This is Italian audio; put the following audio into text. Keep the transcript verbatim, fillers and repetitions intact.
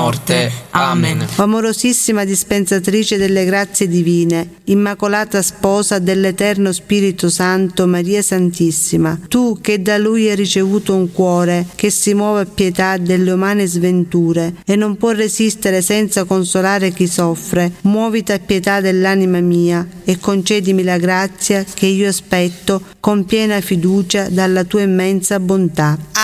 morte. Amen. O amorosissima dispensatrice delle grazie divine, immacolata sposa dell'Eterno Spirito Santo, Maria Santissima, tu che da Lui hai ricevuto un cuore che si muove a pietà delle umane sventure e non può resistere senza consolare chi soffre, muoviti a pietà dell'anima mia e concedimi la grazia che io aspetto con piena fiducia dalla tua immensa bontà.